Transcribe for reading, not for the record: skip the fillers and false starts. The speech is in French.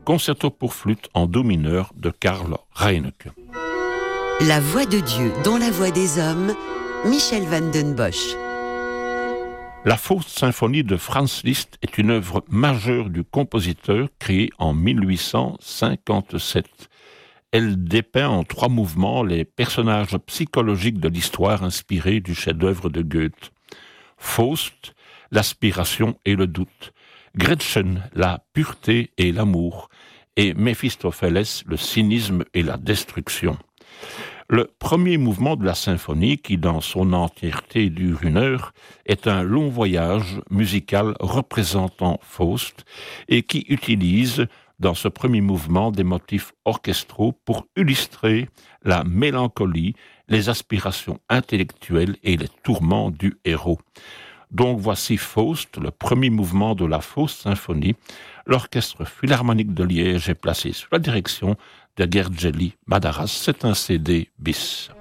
concerto pour flûte en do mineur de Karl Reinecke. La voix de Dieu dans la voix des hommes, Michel van den Bosch. La Faust symphonie de Franz Liszt est une œuvre majeure du compositeur créée en 1857. Elle dépeint en 3 mouvements les personnages psychologiques de l'histoire inspirée du chef-d'œuvre de Goethe. Faust, l'aspiration et le doute. Gretchen, la pureté et l'amour. Et Méphistophélès, le cynisme et la destruction. Le premier mouvement de la symphonie, qui dans son entièreté dure 1 heure, est un long voyage musical représentant Faust et qui utilise dans ce premier mouvement des motifs orchestraux pour illustrer la mélancolie, les aspirations intellectuelles et les tourments du héros. Donc voici Faust, le premier mouvement de la Faust symphonie. L'Orchestre Philharmonique de Liège est placé sous la direction de Gergely Madaras. C'est un CD bis.